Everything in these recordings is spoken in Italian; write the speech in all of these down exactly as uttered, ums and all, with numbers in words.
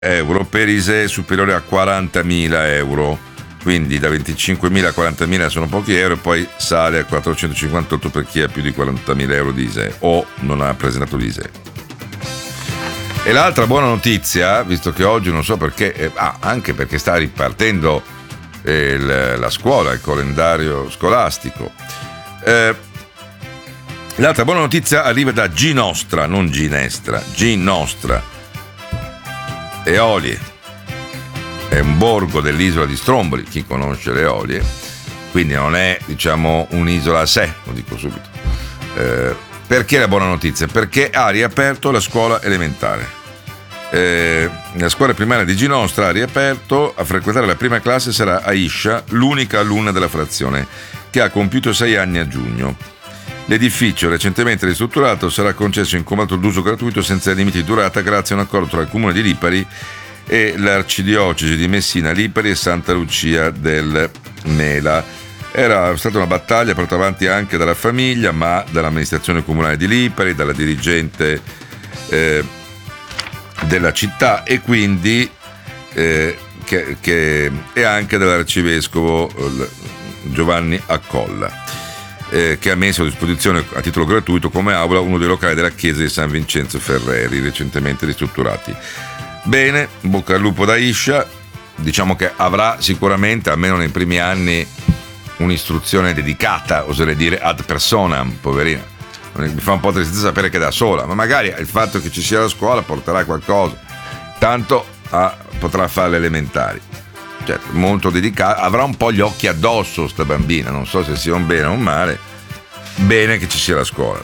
euro per I S E E superiore a quarantamila euro, quindi da venticinquemila a quarantamila sono pochi euro e poi sale a quattrocentocinquantotto per chi ha più di quarantamila euro di I S E E o non ha presentato l'I S E E. E l'altra buona notizia, visto che oggi non so perché, eh, ah, anche perché sta ripartendo eh, il, la scuola, il calendario scolastico, eh, l'altra buona notizia arriva da Ginostra, non Ginestra, Ginostra, Eolie. È un borgo dell'isola di Stromboli, chi conosce le Eolie, quindi non è, diciamo, un'isola a sé, lo dico subito. Eh, perché la buona notizia? Perché ha riaperto la scuola elementare. Eh, la scuola primaria di Ginostra ha riaperto. A frequentare la prima classe sarà Aisha, l'unica alunna della frazione, che ha compiuto sei anni a giugno. L'edificio, recentemente ristrutturato, sarà concesso in comodato d'uso gratuito senza limiti di durata grazie a un accordo tra il comune di Lipari e l'arcidiocesi di Messina, Lipari e Santa Lucia del Mela. Era stata una battaglia portata avanti anche dalla famiglia, ma dall'amministrazione comunale di Lipari, dalla dirigente eh, della città e quindi eh, che, che, e anche dall'arcivescovo Giovanni Accolla, eh, che ha messo a disposizione a titolo gratuito come aula uno dei locali della chiesa di San Vincenzo Ferreri, recentemente ristrutturati. Bene, bocca al lupo da Iscia, diciamo che avrà sicuramente, almeno nei primi anni, un'istruzione dedicata, oserei dire, ad personam, poverina. Mi fa un po' tristezza sapere che è da sola, ma magari il fatto che ci sia la scuola porterà qualcosa. Tanto ah, potrà fare le elementari. Certo, molto dedicata, avrà un po' gli occhi addosso sta bambina, non so se sia un bene o un male. Bene che ci sia la scuola.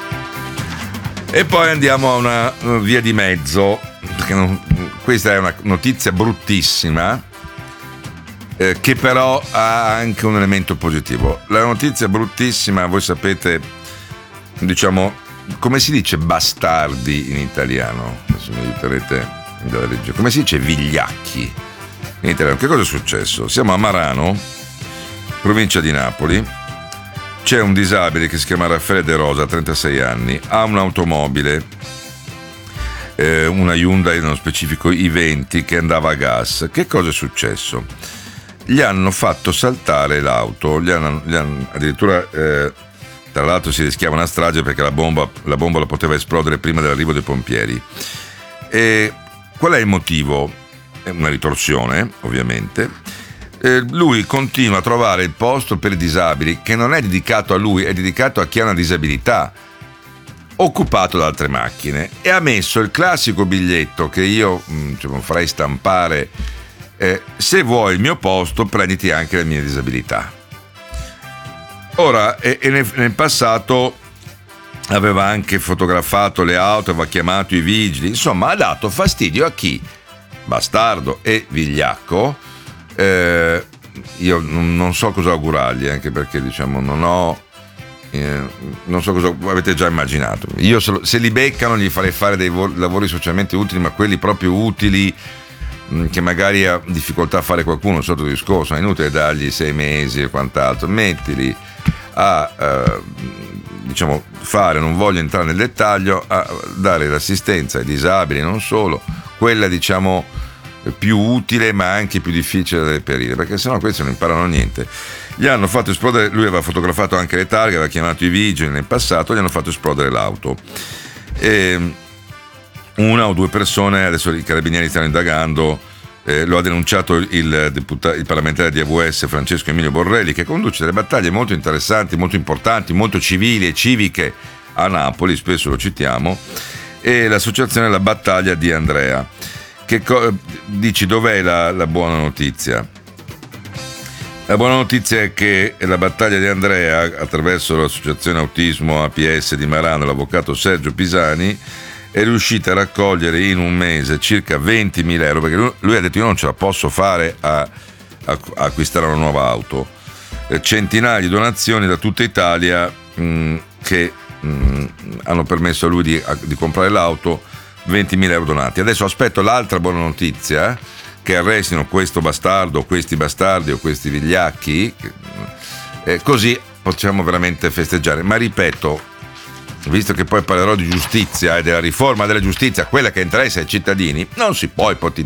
E poi andiamo a una via di mezzo, perché non, questa è una notizia bruttissima, Eh, che però ha anche un elemento positivo. La notizia bruttissima, voi sapete, diciamo, come si dice bastardi in italiano? Adesso mi aiuterete dalla legge. Come si dice vigliacchi in italiano? Che cosa è successo? Siamo a Marano, provincia di Napoli. C'è un disabile che si chiama Raffaele De Rosa, trentasei anni, ha un'automobile, eh, una Hyundai, nello specifico i venti, che andava a gas. Che cosa è successo? Gli hanno fatto saltare l'auto, gli hanno, gli hanno addirittura, eh, tra l'altro si rischiava una strage perché la bomba, la bombola poteva esplodere prima dell'arrivo dei pompieri. E qual è il motivo? È una ritorsione, ovviamente. Eh, lui continua a trovare il posto per i disabili, che non è dedicato a lui, è dedicato a chi ha una disabilità, occupato da altre macchine, e ha messo il classico biglietto che io mh, cioè, farei stampare. Eh, se vuoi il mio posto, prenditi anche le mie disabilità. Ora, e, e nel, nel passato aveva anche fotografato le auto, aveva chiamato i vigili, insomma ha dato fastidio a chi? Bastardo e vigliacco. Eh, io non, non so cosa augurargli, anche perché diciamo non ho eh, non so cosa avete già immaginato. Io se, se li beccano gli farei fare dei vo- lavori socialmente utili, ma quelli proprio utili che magari ha difficoltà a fare qualcuno sotto discorso, è inutile dargli sei mesi e quant'altro, mettili a eh, diciamo fare, non voglio entrare nel dettaglio, a dare l'assistenza ai disabili, non solo, quella diciamo più utile ma anche più difficile da reperire, perché sennò questi non imparano niente. Gli hanno fatto esplodere, lui aveva fotografato anche le targhe, aveva chiamato i vigili nel passato, gli hanno fatto esplodere l'auto. E una o due persone, adesso i carabinieri stanno indagando, eh, lo ha denunciato il, deputato, il parlamentare di A V S Francesco Emilio Borrelli, che conduce delle battaglie molto interessanti, molto importanti, molto civili e civiche a Napoli, spesso lo citiamo, e l'associazione La Battaglia di Andrea. Che co- dici dov'è la, la buona notizia? La buona notizia è che la Battaglia di Andrea, attraverso l'associazione Autismo A P S di Marano, l'avvocato Sergio Pisani, è riuscita a raccogliere in un mese circa ventimila euro, perché lui, lui ha detto io non ce la posso fare a, a, a acquistare una nuova auto. Eh, centinaia di donazioni da tutta Italia mh, che mh, hanno permesso a lui di, a, di comprare l'auto, ventimila euro donati. Adesso aspetto l'altra buona notizia, che arrestino questo bastardo, questi bastardi o questi vigliacchi, eh, così possiamo veramente festeggiare. Ma ripeto, visto che poi parlerò di giustizia e della riforma della giustizia, quella che interessa ai cittadini, non si può ipotizzare